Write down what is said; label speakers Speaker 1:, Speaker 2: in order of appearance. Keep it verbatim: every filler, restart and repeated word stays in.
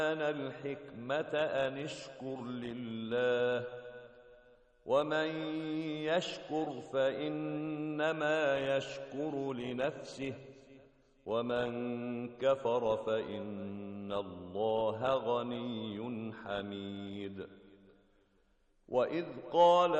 Speaker 1: الحكمة أن اشكر لله ومن يشكر فإنما يشكر لنفسه ومن كفر فإن الله غني حميد. وإذ قال